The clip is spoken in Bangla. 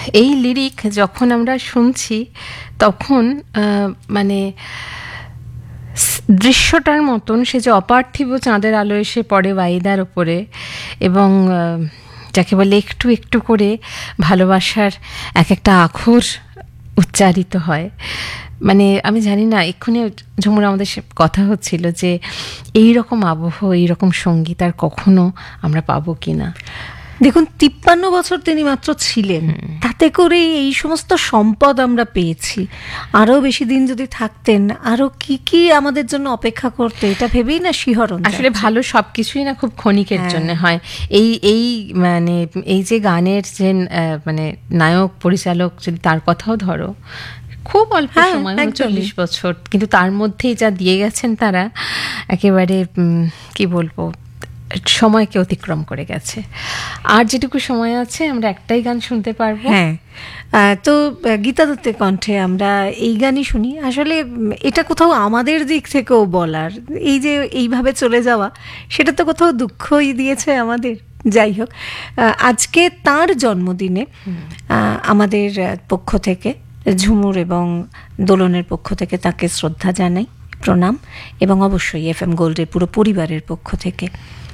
এই লিরিক যখন আমরা শুনছি তখন মানে দৃশ্যটার মতন সে যে অপার্থিব চাঁদের আলো এসে পড়ে ওয়াহিদার ওপরে, এবং যাকে বলে একটু একটু করে ভালোবাসার এক একটা আখর উচ্চারিত হয়। মানে আমি জানি না, এক্ষুনি ঝুমুর আমাদের কথা হচ্ছিল যে এই রকম আবহ, এই রকম সঙ্গীত আর কখনো আমরা পাবো কিনা। দেখুন 53 বছর তিনি মাত্র ছিলেন, তাতে করে এই সমস্ত সম্পদ আমরা পেয়েছি। আরও বেশি দিন যদি থাকতেন, আরও কি কি আমাদের জন্য অপেক্ষা করতে, এটা ভেবেই না শিহরণ। আসলে ভালো সব কিছুই না খুব ক্ষণিকের জন্য হয়। এই মানে এই যে গানের যে মানে নায়ক পরিচালক, যদি তার কথাও ধরো, খুব অল্প সময়, 40 বছর, কিন্তু তার মধ্যেই যা দিয়ে গেছেন তারা, একেবারে কি বলবো, সময়কে অতিক্রম করে গেছে। আর যেটুকু সময় আছে আমরা একটাই গান শুনতে পারবো। হ্যাঁ, তো গীতা দত্তের কণ্ঠে আমরা এই গানই শুনি। আসলে এটা কোথাও আমাদের দিক থেকেও বলার, এই যে এইভাবে চলে যাওয়া, সেটা তো কোথাও দুঃখই দিয়েছে আমাদের। যাই হোক, আজকে তার জন্মদিনে আমাদের পক্ষ থেকে, ঝুমুর এবং দোলনের পক্ষ থেকে তাকে শ্রদ্ধা জানাই, প্রণাম, এবং অবশ্যই FM গোল্ডের পুরো পরিবারের পক্ষ থেকে